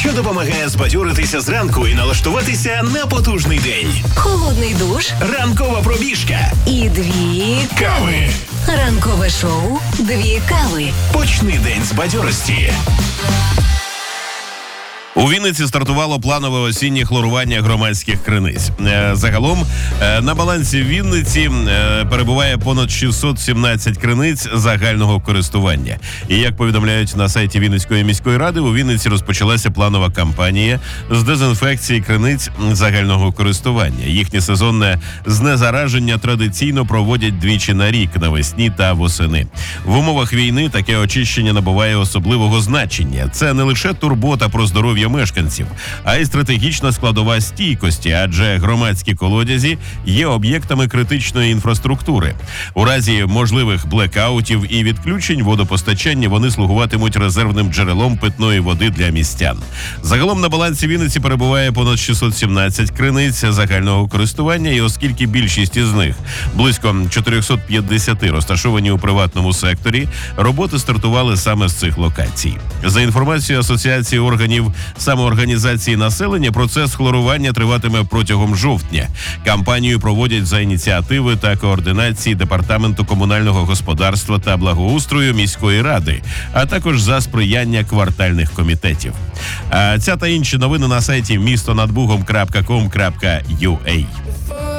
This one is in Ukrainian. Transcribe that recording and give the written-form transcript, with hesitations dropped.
що допомагає збадьоритися зранку і налаштуватися на потужний день. Холодний душ. Ранкова пробіжка. І 2 Кави. Ранкове шоу «2 кави». Почни день з бадьорості. У Вінниці стартувало планове осіннє хлорування громадських криниць. Загалом на балансі Вінниці перебуває понад 617 криниць загального користування. І як повідомляють на сайті Вінницької міської ради, у Вінниці розпочалася планова кампанія з дезінфекції криниць загального користування. Їхнє сезонне знезараження традиційно проводять двічі на рік – навесні та восени. В умовах війни таке очищення набуває особливого значення. Це не лише турбота про здоров'я мешканців, а й стратегічна складова стійкості, адже громадські колодязі є об'єктами критичної інфраструктури. У разі можливих блекаутів і відключень водопостачання вони слугуватимуть резервним джерелом питної води для містян. Загалом на балансі Вінниці перебуває понад 617 криниць загального користування, і оскільки більшість із них, близько 450, розташовані у приватному секторі, роботи стартували саме з цих локацій. За інформацією Асоціації органів самоорганізації населення, процес хлорування триватиме протягом жовтня. Кампанію проводять за ініціативи та координації Департаменту комунального господарства та благоустрою міської ради, а також за сприяння квартальних комітетів. Ця та інші новини на сайті містонадбугом.com.ua.